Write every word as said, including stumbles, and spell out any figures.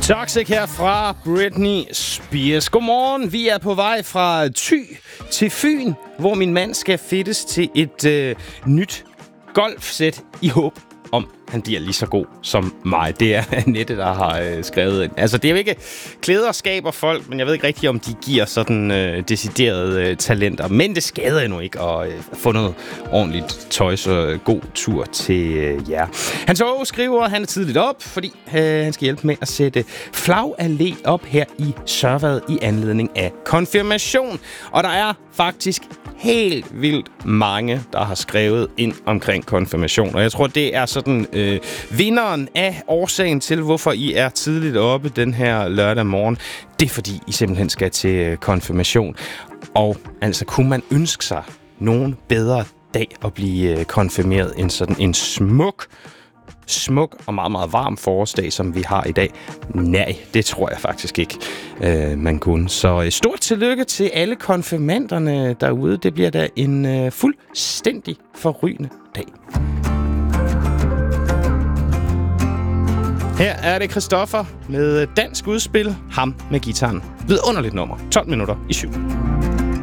Toxic her fra Britney Spears. Godmorgen. Vi er på vej fra Thy til Fyn, hvor min mand skal fedtes til et øh, nyt golfsæt i håb om, han bliver lige så god som mig. Det er Annette, der har øh, skrevet ind. Altså, det er jo ikke klæder skaber folk, men jeg ved ikke rigtig, om de giver sådan øh, deciderede øh, talenter. Men det skader endnu ikke at øh, få noget ordentligt tøj, så god tur til øh, jer. Hans Åge skriver, at han er tidligt op, fordi øh, han skal hjælpe med at sætte flagallé op her i Sørvad i anledning af konfirmation. Og der er faktisk helt vildt mange, der har skrevet ind omkring konfirmation. Og jeg tror, det er sådan øh, vinderen af årsagen til, hvorfor I er tidligt oppe den her lørdag morgen. Det er, fordi I simpelthen skal til øh, konfirmation. Og altså, kunne man ønske sig nogen bedre dag at blive øh, konfirmeret end sådan en smuk, smuk og meget, meget varm forårsdag, som vi har i dag? Nej, det tror jeg faktisk ikke, øh, man kunne. Så øh, stort tillykke til alle konfirmanderne derude. Det bliver da en øh, fuldstændig forrygende dag. Her er det Christoffer med dansk udspil. Ham med gitaren. Vidunderligt nummer. tolv minutter i syv.